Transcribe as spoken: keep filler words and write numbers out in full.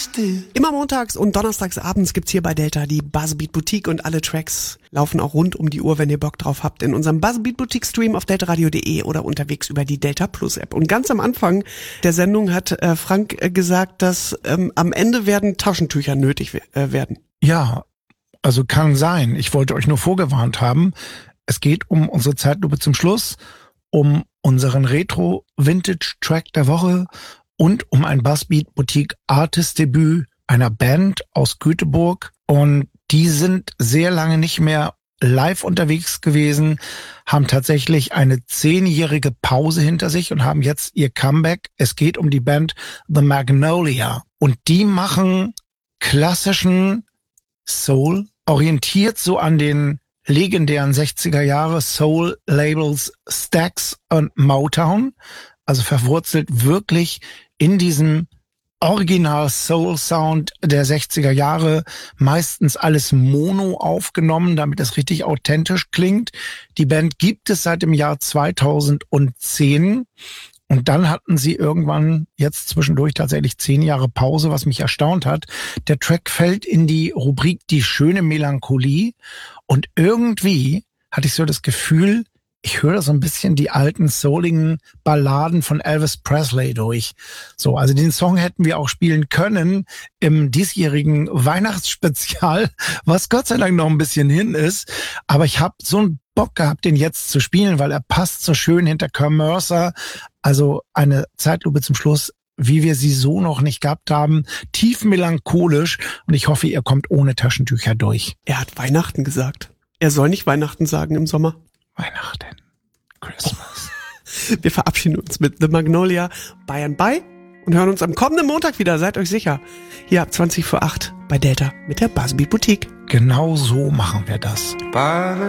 still. Immer montags und donnerstags abends gibt's hier bei Delta die Buzzbeat Boutique und alle Tracks laufen auch rund um die Uhr, wenn ihr Bock drauf habt, in unserem Buzzbeat Boutique Stream auf delta radio punkt de oder unterwegs über die Delta Plus App. Und ganz am Anfang der Sendung hat äh, Frank äh, gesagt, dass ähm, am Ende werden Taschentücher nötig äh, werden. Ja, also kann sein. Ich wollte euch nur vorgewarnt haben. Es geht um unsere Zeitlupe zum Schluss, um unseren Retro-Vintage-Track der Woche und um ein Buzzbeat Boutique Artist-Debüt einer Band aus Göteborg. Und die sind sehr lange nicht mehr live unterwegs gewesen, haben tatsächlich eine zehnjährige Pause hinter sich und haben jetzt ihr Comeback. Es geht um die Band The Magnolia. Und die machen klassischen Soul, orientiert so an den legendären sechziger Jahre Soul-Labels Stax und Motown. Also verwurzelt wirklich in diesem Original Soul Sound der sechziger Jahre, meistens alles mono aufgenommen, damit es richtig authentisch klingt. Die Band gibt es seit dem Jahr zweitausendzehn und dann hatten sie irgendwann jetzt zwischendurch tatsächlich zehn Jahre Pause, was mich erstaunt hat. Der Track fällt in die Rubrik Die schöne Melancholie und irgendwie hatte ich so das Gefühl, ich höre so ein bisschen die alten souligen Balladen von Elvis Presley durch. So, also den Song hätten wir auch spielen können im diesjährigen Weihnachtsspezial, was Gott sei Dank noch ein bisschen hin ist. Aber ich habe so einen Bock gehabt, den jetzt zu spielen, weil er passt so schön hinter Commercer. Also eine Zeitlupe zum Schluss, wie wir sie so noch nicht gehabt haben. Tief melancholisch. Und ich hoffe, ihr kommt ohne Taschentücher durch. Er hat Weihnachten gesagt. Er soll nicht Weihnachten sagen im Sommer. Weihnachten. Christmas. Wir verabschieden uns mit The Magnolia by and by und hören uns am kommenden Montag wieder, seid euch sicher. Hier ab zwanzig vor acht bei Delta mit der Buzzbeat Boutique. Genau so machen wir das. By